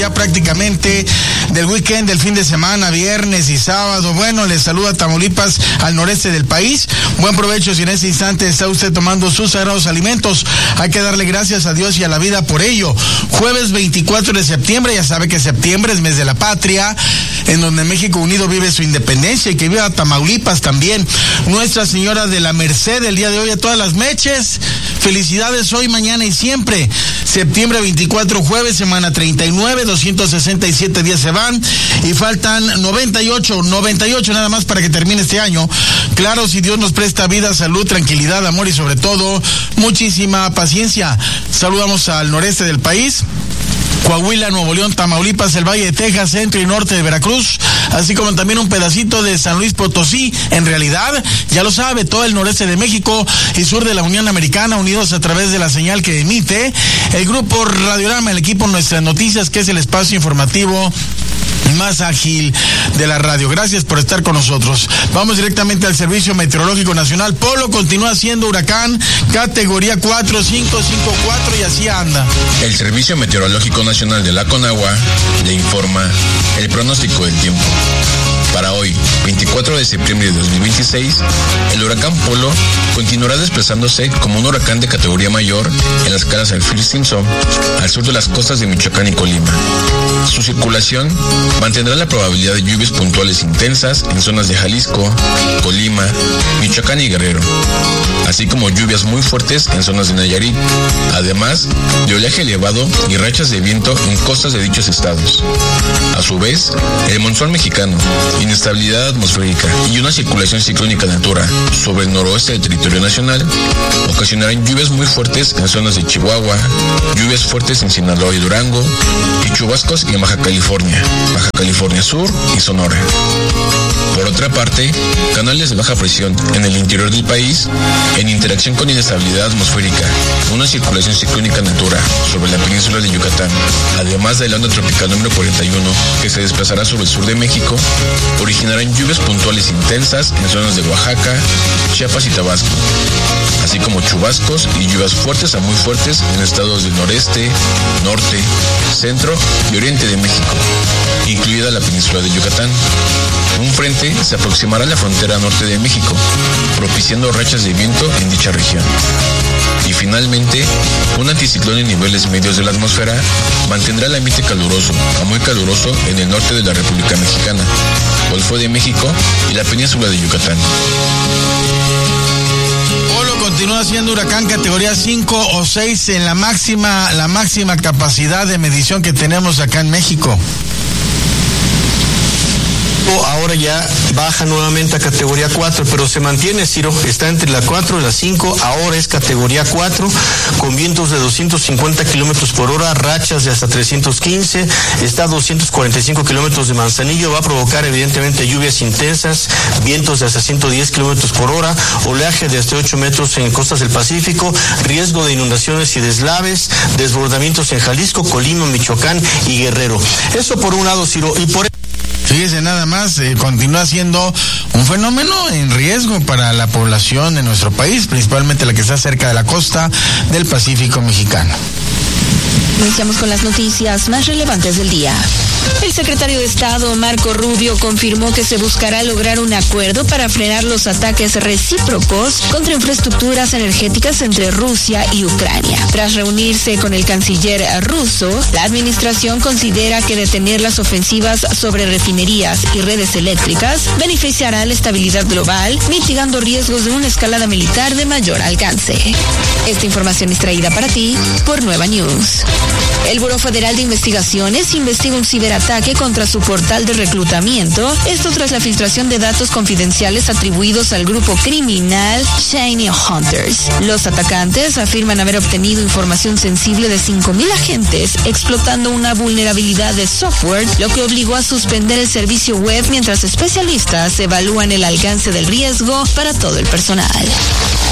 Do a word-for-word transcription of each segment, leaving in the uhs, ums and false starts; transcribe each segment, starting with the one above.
Ya prácticamente del weekend, del fin de semana, viernes y sábado. Bueno, les saluda Tamaulipas al noreste del país. Buen provecho si en este instante está usted tomando sus sagrados alimentos. Hay que darle gracias a Dios y a la vida por ello. Jueves veinticuatro de septiembre, ya sabe que septiembre es mes de la patria, en donde México Unido vive su independencia y que viva Tamaulipas también. Nuestra Señora de la Merced, el día de hoy a todas las meches. Felicidades hoy, mañana y siempre. Septiembre veinticuatro, jueves, semana treinta y nueve, doscientos sesenta y siete días se van y faltan noventa y ocho, noventa y ocho nada más para que termine este año. Claro, si Dios nos presta vida, salud, tranquilidad, amor y sobre todo muchísima paciencia. Saludamos al noreste del país, Coahuila, Nuevo León, Tamaulipas, el Valle de Texas, centro y norte de Veracruz, así como también un pedacito de San Luis Potosí. En realidad, ya lo sabe, todo el noreste de México y sur de la Unión Americana, unidos a través de la señal que emite el grupo Radiorama, el equipo Nuestras Noticias, que es el espacio informativo más ágil de la radio. Gracias por estar con nosotros. Vamos directamente al Servicio Meteorológico Nacional. Polo continúa siendo huracán categoría cuatro, cinco, cinco, cuatro y así anda. El Servicio Meteorológico Nacional de la Conagua le informa el pronóstico del tiempo. Para hoy, veinticuatro de septiembre de dos mil veintiséis, el huracán Polo continuará desplazándose como un huracán de categoría mayor en las calas Saifir-Simpson, al sur de las costas de Michoacán y Colima. Su circulación mantendrá la probabilidad de lluvias puntuales intensas en zonas de Jalisco, Colima, Michoacán y Guerrero, así como lluvias muy fuertes en zonas de Nayarit, además de oleaje elevado y rachas de viento en costas de dichos estados. A su vez, el monzón mexicano, inestabilidad atmosférica y una circulación ciclónica de altura sobre el noroeste del territorio nacional ocasionarán lluvias muy fuertes en zonas de Chihuahua, lluvias fuertes en Sinaloa y Durango y chubascos en Baja California, Baja California Sur y Sonora. Por otra parte, canales de baja presión en el interior del país, en interacción con inestabilidad atmosférica, una circulación ciclónica en altura sobre la península de Yucatán, además de la onda tropical número cuarenta y uno que se desplazará sobre el sur de México, originarán lluvias puntuales intensas en zonas de Oaxaca, Chiapas y Tabasco, así como chubascos y lluvias fuertes a muy fuertes en estados del noreste, norte, centro y oriente de México, incluida la península de Yucatán. Un frente se aproximará a la frontera norte de México, propiciando rachas de viento en dicha región. Y finalmente, un anticiclón en niveles medios de la atmósfera mantendrá el ambiente caluroso a muy caluroso en el norte de la República Mexicana, Golfo de México y la península de Yucatán. Polo continúa siendo huracán categoría cinco o seis en la máxima, la máxima capacidad de medición que tenemos acá en México. Ahora ya baja nuevamente a categoría cuatro, pero se mantiene, Ciro, está entre la cuatro y la cinco, ahora es categoría cuatro, con vientos de doscientos cincuenta kilómetros por hora, rachas de hasta trescientos quince, está a doscientos cuarenta y cinco kilómetros de Manzanillo, va a provocar evidentemente lluvias intensas, vientos de hasta ciento diez kilómetros por hora, oleaje de hasta ocho metros en costas del Pacífico, riesgo de inundaciones y deslaves, desbordamientos en Jalisco, Colima, Michoacán y Guerrero. Eso por un lado, Ciro, y por Fíjese nada más, eh, continúa siendo un fenómeno en riesgo para la población de nuestro país, principalmente la que está cerca de la costa del Pacífico mexicano. Iniciamos con las noticias más relevantes del día. El secretario de Estado, Marco Rubio, confirmó que se buscará lograr un acuerdo para frenar los ataques recíprocos contra infraestructuras energéticas entre Rusia y Ucrania. Tras reunirse con el canciller ruso, la administración considera que detener las ofensivas sobre refinerías y redes eléctricas beneficiará la estabilidad global, mitigando riesgos de una escalada militar de mayor alcance. Esta información es traída para ti por Nueva News. El Buró Federal de Investigaciones investiga un ciberataque contra su portal de reclutamiento, esto tras la filtración de datos confidenciales atribuidos al grupo criminal Shiny Hunters. Los atacantes afirman haber obtenido información sensible de cinco mil agentes, explotando una vulnerabilidad de software, lo que obligó a suspender el servicio web mientras especialistas evalúan el alcance del riesgo para todo el personal.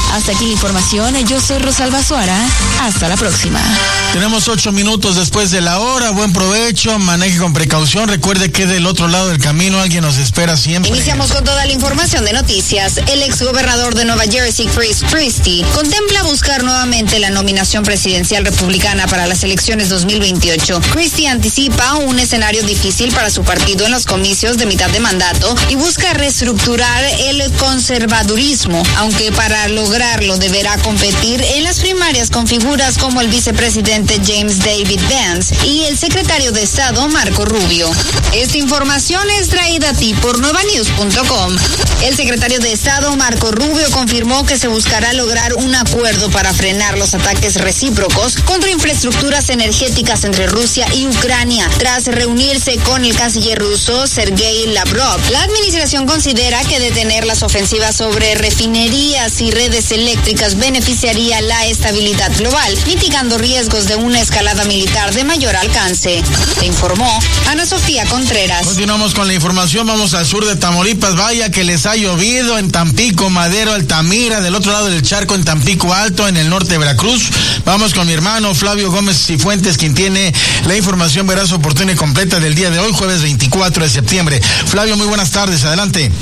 Hasta aquí la información. Yo soy Rosalba Suara. Hasta la próxima. Tenemos ocho minutos después de la hora. Buen provecho, maneje con precaución. Recuerde que del otro lado del camino alguien nos espera siempre. Iniciamos con toda la información de noticias. El exgobernador de Nueva Jersey, Chris Christie, contempla buscar nuevamente la nominación presidencial republicana para las elecciones dos mil veintiocho. Christie anticipa un escenario difícil para su partido en los comicios de mitad de mandato y busca reestructurar el conservadurismo, aunque para lograrlo deberá competir en las primarias con figuras como el vicepresidente James David Vance y el secretario de Estado Marco Rubio. Esta información es traída a ti por nueva news punto com. El secretario de Estado Marco Rubio confirmó que se buscará lograr un acuerdo para frenar los ataques recíprocos contra infraestructuras energéticas entre Rusia y Ucrania, tras reunirse con el canciller ruso Sergei Lavrov. La administración considera que detener las ofensivas sobre refinerías y redes eléctricas beneficiaría la estabilidad global, mitigando riesgos de una escalada militar de mayor alcance. Se informó Ana Sofía Contreras. Continuamos con la información, vamos al sur de Tamaulipas. Vaya que les ha llovido en Tampico, Madero, Altamira, del otro lado del charco en Tampico Alto, en el norte de Veracruz. Vamos con mi hermano Flavio Gómez Cifuentes, quien tiene la información veraz, oportuna y completa del día de hoy, jueves veinticuatro de septiembre. Flavio, muy buenas tardes, adelante.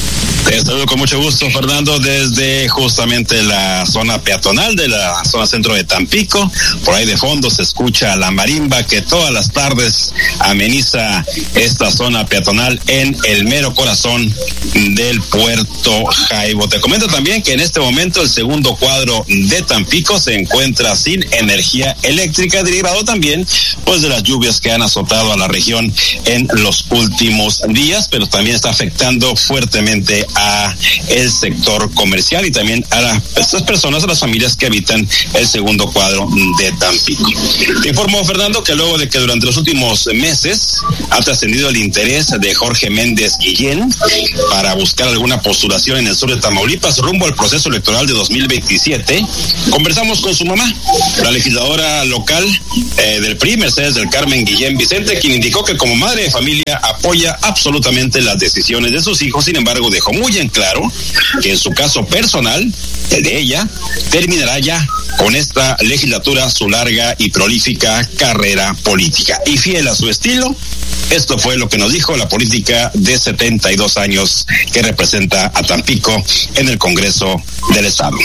Te saludo con mucho gusto, Fernando, desde justamente la zona peatonal de la zona centro de Tampico. Por ahí de fondo se escucha la marimba que todas las tardes ameniza esta zona peatonal en el mero corazón del puerto Jaibo. Te comento también que en este momento el segundo cuadro de Tampico se encuentra sin energía eléctrica, derivado también pues de las lluvias que han azotado a la región en los últimos días, pero también está afectando fuertemente a el sector comercial y también a la, estas personas, a las familias que habitan el segundo cuadro de Tampico. Te informo, Fernando, que luego de que durante los últimos meses ha trascendido el interés de Jorge Méndez Guillén para buscar alguna postulación en el sur de Tamaulipas rumbo al proceso electoral de dos mil veintisiete, conversamos con su mamá, la legisladora local eh, del P R I, Mercedes del Carmen Guillén Vicente, quien indicó que como madre de familia apoya absolutamente las decisiones de sus hijos. Sin embargo, dejó muy en claro que en su caso personal, el de ella, terminará ya con esta legislatura su larga y prolífica carrera política. Y fiel a su estilo, esto fue lo que nos dijo la política de setenta y dos años que representa a Tampico en el Congreso del Estado.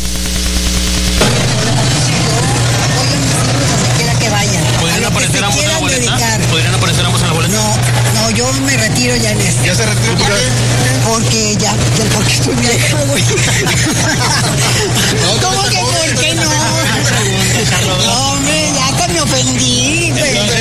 ¿Podrían aparecer ambos en la boleta? ¿Podrían aparecer ambos en la boleta? No, no, yo me retiro ya en esto. ¿Ya se retiró? ¿Por qué? Porque ya, ya porque estoy vieja, güey. ¿Cómo que por qué no? No, hombre, ya que me ofendí.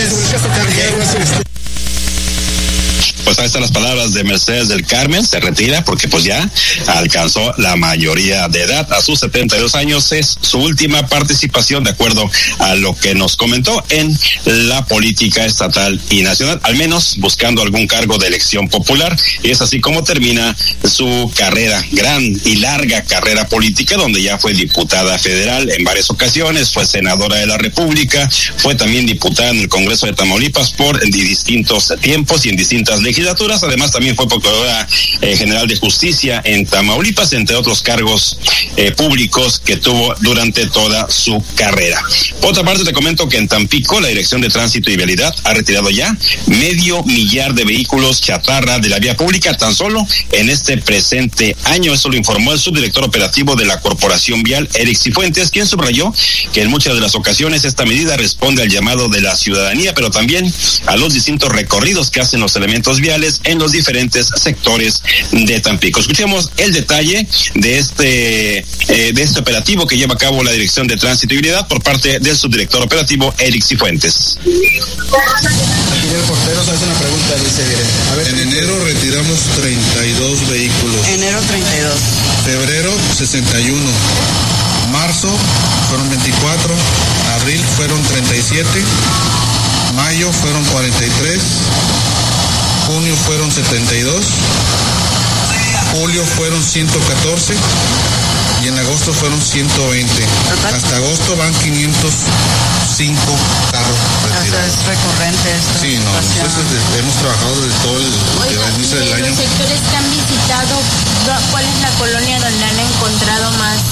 Pues ahí están las palabras de Mercedes del Carmen, se retira porque pues ya alcanzó la mayoría de edad. A sus setenta y dos años es su última participación, de acuerdo a lo que nos comentó, en la política estatal y nacional, al menos buscando algún cargo de elección popular. Y es así como termina su carrera, gran y larga carrera política, donde ya fue diputada federal en varias ocasiones, fue senadora de la República, fue también diputada en el Congreso de Tamaulipas por distintos tiempos y en distintas legislaturas. Además también fue procuradora eh, general de justicia en Tamaulipas, entre otros cargos eh, públicos que tuvo durante toda su carrera. Por otra parte, te comento que en Tampico la Dirección de Tránsito y Vialidad ha retirado ya medio millar de vehículos chatarra de la vía pública tan solo en este presente año. Eso lo informó el subdirector operativo de la Corporación Vial, Eric Cifuentes, quien subrayó que en muchas de las ocasiones esta medida responde al llamado de la ciudadanía, pero también a los distintos recorridos que hacen los elementos viales en los diferentes sectores de Tampico. Escuchemos el detalle de este eh, de este operativo que lleva a cabo la Dirección de Tránsito y Vialidad por parte del subdirector operativo Eric Cifuentes. Aquí el portero se hace una pregunta, dice, a ver, en enero retiramos treinta y dos vehículos. Enero treinta y dos. Febrero sesenta y uno. Marzo fueron veinticuatro. Abril fueron treinta y siete. Mayo fueron cuarenta y tres. Junio fueron setenta y dos, julio fueron ciento catorce y en agosto fueron ciento veinte. Hasta agosto van quinientos cinco carros retirados. Es recurrente esto. Sí, no, nosotros hemos trabajado desde todo el, el inicio del año. Los sectores que han visitado, ¿cuál es la colonia donde han encontrado más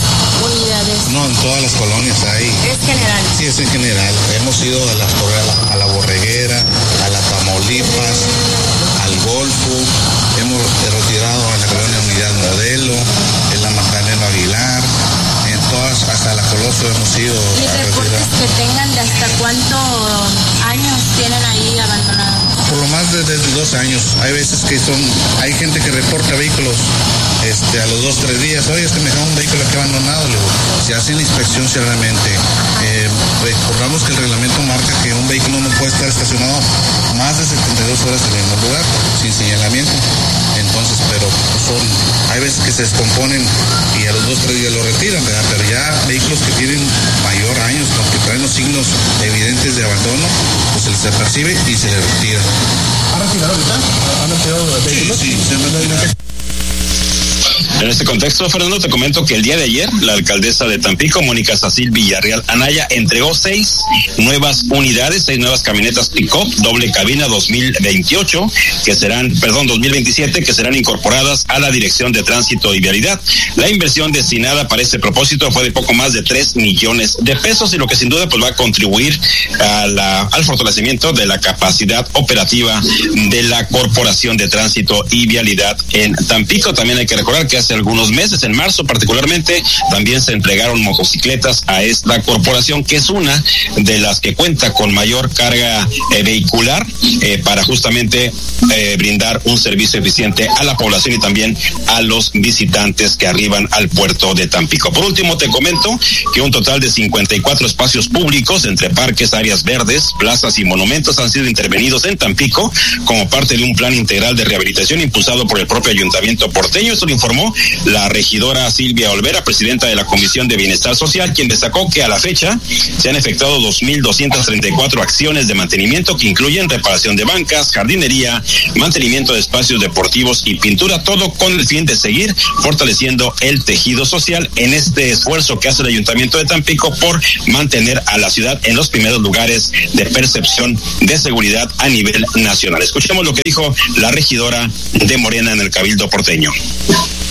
unidades? No, en todas las colonias hay. ¿Es general? Sí, es en general. Hemos ido a la, a la, a la Borreguera, a la Tamaulipas, al Golfo, hemos retirado a la colonia Unidad Modelo, en la Magdalena Aguilar, en todas, hasta la Colosio hemos ido ¿Y a reportes retirar. que tengan de hasta cuántos años tienen ahí abandonados? Por lo más de desde dos años. Hay veces que son, hay gente que reporta vehículos este, a los dos, tres días. Oye, este me dejó un vehículo aquí abandonado. Luego, se hace la inspección seriamente. Eh, recordamos que el reglamento marca que un vehículo no puede estar estacionado más de setenta y dos horas en el mismo lugar, sin señalamiento. Entonces, pero son, hay veces que se descomponen y a los dos, tres días lo retiran, ¿verdad? Pero ya vehículos que tienen mayor años, los que traen los signos evidentes de abandono, pues se les percibe y se les retira. ¿Han retirado ahorita? ¿Han retirado vehículos? Sí, sí, se han retirado. En este contexto, Fernando, te comento que el día de ayer, la alcaldesa de Tampico, Mónica Sacil Villarreal Anaya, entregó seis nuevas unidades, seis nuevas camionetas pick-up, doble cabina dos mil veintiocho, que serán, perdón, dos mil veintisiete, que serán incorporadas a la Dirección de Tránsito y Vialidad. La inversión destinada para este propósito fue de poco más de tres millones de pesos, y lo que sin duda pues va a contribuir a la, al fortalecimiento de la capacidad operativa de la Corporación de Tránsito y Vialidad en Tampico. También hay que recordar que hace algunos meses, en marzo particularmente, también se entregaron motocicletas a esta corporación, que es una de las que cuenta con mayor carga eh, vehicular eh, para justamente eh, brindar un servicio eficiente a la población y también a los visitantes que arriban al puerto de Tampico. Por último, te comento que un total de cincuenta y cuatro espacios públicos entre parques, áreas verdes, plazas y monumentos han sido intervenidos en Tampico como parte de un plan integral de rehabilitación impulsado por el propio ayuntamiento porteño. Esto lo informó la regidora Silvia Olvera, presidenta de la Comisión de Bienestar Social, quien destacó que a la fecha se han efectuado dos mil doscientas treinta y cuatro acciones de mantenimiento que incluyen reparación de bancas, jardinería, mantenimiento de espacios deportivos y pintura, todo con el fin de seguir fortaleciendo el tejido social en este esfuerzo que hace el Ayuntamiento de Tampico por mantener a la ciudad en los primeros lugares de percepción de seguridad a nivel nacional. Escuchemos lo que dijo la regidora de Morena en el Cabildo porteño.